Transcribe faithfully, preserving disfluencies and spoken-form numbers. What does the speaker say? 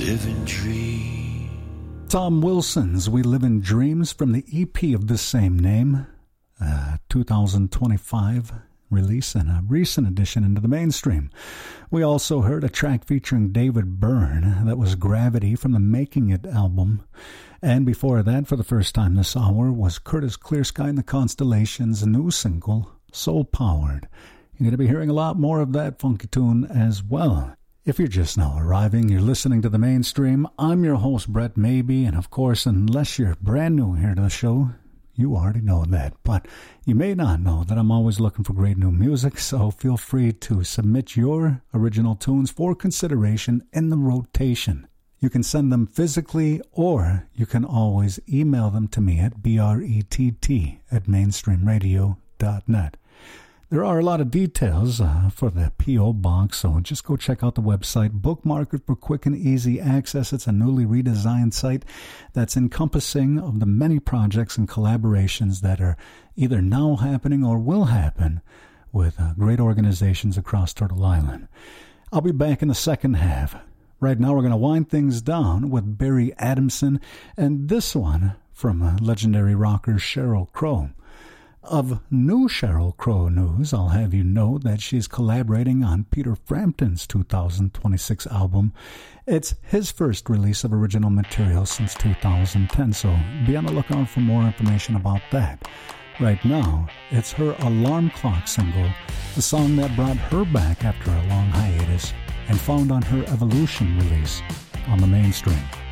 live in dreams. Tom Wilson's We Live in Dreams from the E P of the same name, uh, two thousand twenty-five release and a recent addition into the mainstream. We also heard a track featuring David Byrne that was Gravity from the Making It album. And before that, for the first time this hour, was Curtis Clearsky and the Constellations' new single, Soul Powered. You're going to be hearing a lot more of that funky tune as well. If you're just now arriving, you're listening to the mainstream. I'm your host, Brett Maybe, and of course, unless you're brand new here to the show, you already know that. But you may not know that I'm always looking for great new music, so feel free to submit your original tunes for consideration in the rotation. You can send them physically, or you can always email them to me at brett at mainstream radio dot net. There are a lot of details uh, for the P O box, so just go check out the website. Bookmark it for quick and easy access. It's a newly redesigned site that's encompassing of the many projects and collaborations that are either now happening or will happen with uh, great organizations across Turtle Island. I'll be back in the second half. Right now we're going to wind things down with Barry Adamson, and this one from uh, legendary rocker Sheryl Crow. Of new Sheryl Crow news, I'll have you know that she's collaborating on Peter Frampton's two thousand twenty-six album. It's his first release of original material since two thousand ten, so be on the lookout for more information about that. Right now, it's her Alarm Clock single, the song that brought her back after a long hiatus and found on her Evolution release on the mainstream.